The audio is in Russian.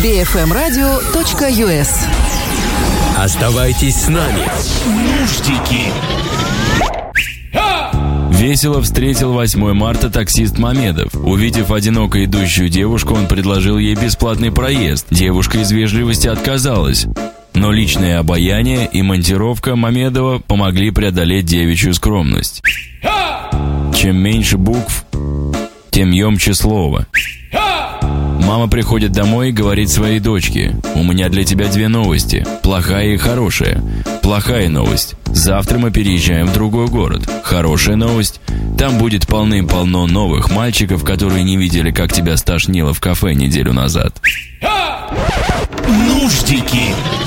bfmradio.us. Оставайтесь с нами. Нуждики. Весело встретил 8 марта таксист Мамедов. Увидев одиноко идущую девушку, он предложил ей бесплатный проезд. Девушка из вежливости отказалась. Но личное обаяние и монтировка Мамедова помогли преодолеть девичью скромность. Чем меньше букв, тем емче слово. Мама приходит домой и говорит своей дочке: «У меня для тебя 2 новости, плохая и хорошая. Плохая новость: завтра мы переезжаем в другой город. Хорошая новость: там будет полным-полно новых мальчиков, которые не видели, как тебя стошнило в кафе неделю назад». Нуждики.